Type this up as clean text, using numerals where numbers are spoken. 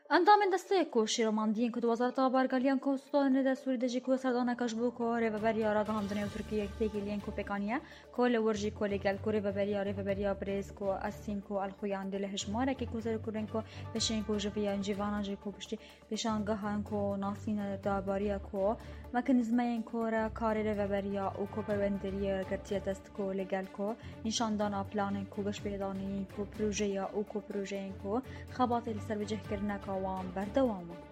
اندام دسته کو شیروماندین که 2000 بارگالیان کو ستون ده سوری دجی کو سردانه کشبو کو ریوبریا را گاندنه ترکیه تگیلین کو پکانیه کو لورجی کو لگل کو ریوبریا برز کو اسین کو الخویان دل هجماره کی کو زر کورن کو بشین کو جویا انجیوانا جی کو پشتی بشانگاهان کو ناسین داباریا کو مکانیزمین کو را کار ریوبریا او کو پروندریه گرتیه دست کو لگل کو نشاندان پلان کو گش پیدانی کو پروژه او کو پروژه کو خبات سر وجه کرنا وان بردوامه